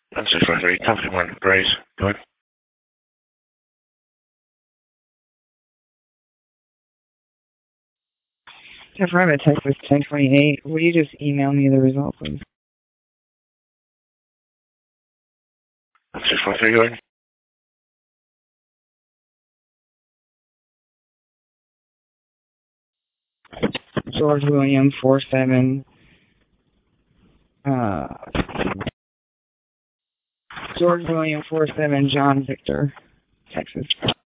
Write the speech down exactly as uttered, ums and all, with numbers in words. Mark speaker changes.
Speaker 1: One six four three, Thompson one, Grace. Go ahead.
Speaker 2: If I have a text with ten twenty-eight, will you just email me the result, please?
Speaker 1: One six four three, go ahead.
Speaker 2: George William four seven. Uh, George William four seven, John Victor, Texas.